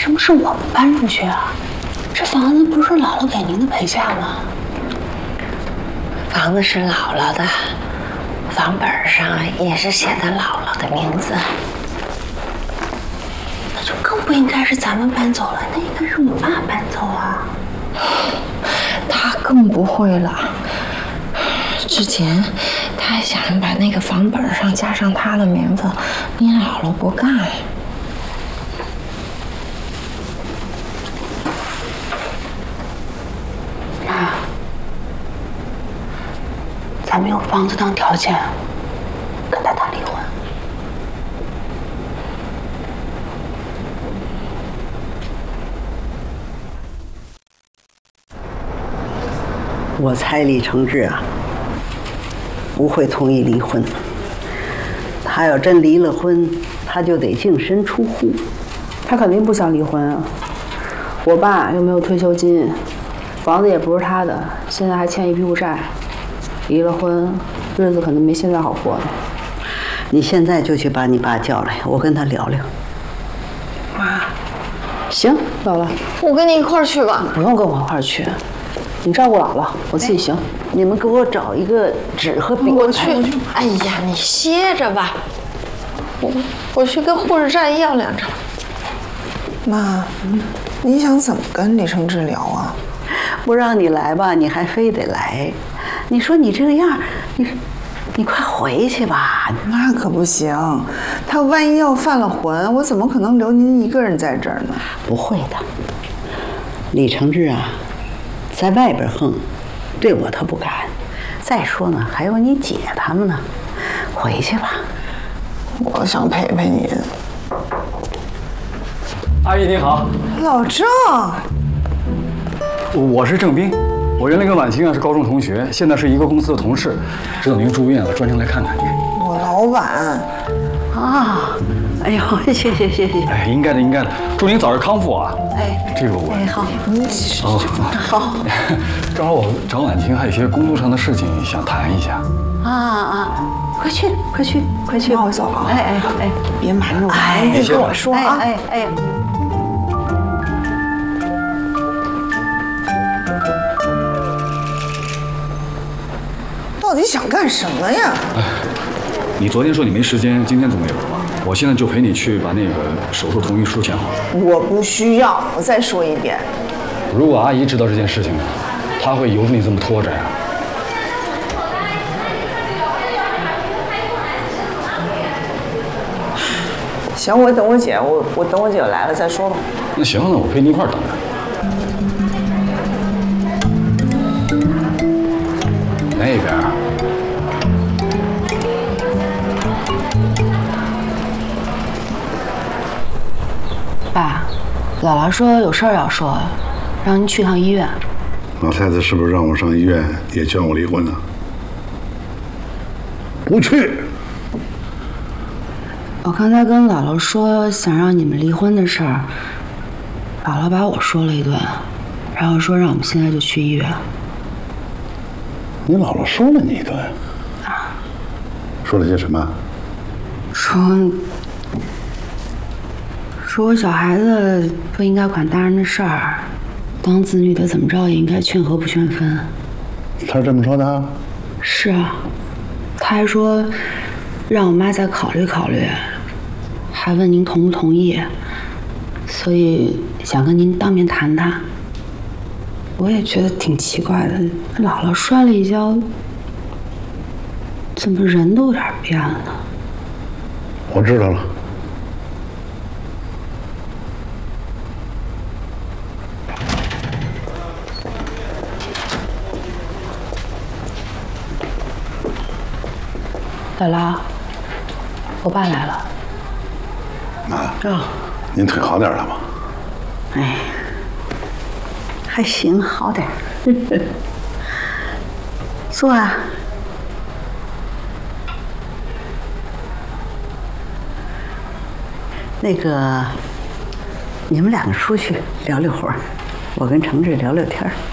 什么是我们搬出去啊？这房子不是姥姥给您的陪嫁吗？ 房子是姥姥的，房本上也是写的姥姥的名字。 那就更不应该是咱们搬走了，那应该是我爸搬走啊。 他更不会了。之前他还想把那个房本上加上他的名字，你姥姥不干。 妈，咱们用房子当条件，跟他谈离婚。 我猜李承志啊，不会同意离婚。他要真离了婚，他就得净身出户。 他肯定不想离婚啊！我爸又没有退休金，房子也不是他的，现在还欠一屁股债。离了婚，日子肯定没现在好过的。 你现在就去把你爸叫来，我跟他聊聊。 妈，行，姥姥， 我跟你一块儿去吧。 不用跟我一块儿去，你照顾姥姥，我自己行。 你们给我找一个纸和笔。 我去。哎呀，你歇着吧，我去跟护士站要2张。 妈，你想怎么跟李承志聊啊？ 不让你来吧，你还非得来。你说你这个样，你快回去吧。 那可不行，他万一要犯了浑，我怎么可能留您一个人在这儿呢？ 不会的，李承志啊，在外边横，对我他不敢。再说呢，还有你姐他们呢，回去吧。 我想陪陪您。 阿姨您好， 老郑， 我是郑斌，我原来跟婉清啊是高中同学，现在是一个公司的同事，知道您住院了，专程来看看您。 我老板。 啊，哎呦，谢谢。 哎，应该的。祝您早日康复啊！ 哎， 这个我。 哎，好。好。 正好我找婉清还有一些工作上的事情想谈一下。 快去！ 妈，我走了啊。 哎， 别瞒着我，你跟我说啊。 哎。 到底想干什么呀？ 你昨天说你没时间，今天总有吧？我现在就陪你去把那个手术同意书签好。 我不需要，我再说一遍。 如果阿姨知道这件事情，她会由着你这么拖着呀？ 行，我等我姐，我等我姐来了再说吧。 那行，那我陪你一块儿等着。那边。 爸，姥姥说有事儿要说，让您去趟医院。 老太太是不是让我上医院也劝我离婚呢？不去。 我刚才跟姥姥说想让你们离婚的事儿，姥姥把我说了一顿，然后说让我们现在就去医院。 你姥姥说了你一顿？说了些什么？ 说我小孩子不应该管大人的事儿，当子女的怎么着也应该劝和不劝分。 他是这么说的？ 是啊，他还说让我妈再考虑考虑，还问您同不同意，所以想跟您当面谈谈。我也觉得挺奇怪的，姥姥摔了一跤，怎么人都有点变了呢？ 我知道了。 姥姥，我爸来了。 妈，您腿好点了吗？ 哎，还行，好点儿。坐啊。那个，你们2个出去聊聊会儿，我跟承志聊聊天儿。